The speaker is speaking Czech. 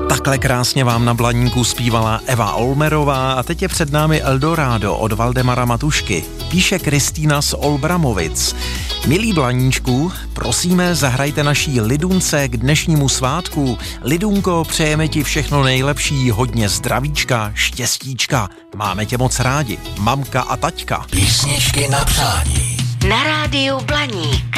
Takhle krásně vám na Blaníku zpívala Eva Olmerová a teď je před námi Eldorado od Valdemara Matušky. Píše Kristýna z Olbramovic. Milí Blaníčku, prosíme, zahrajte naší Lidunce k dnešnímu svátku. Lidunko, přejeme ti všechno nejlepší, hodně zdravíčka, štěstíčka. Máme tě moc rádi, mamka a taťka. Písničky na přání. Na rádiu Blaník.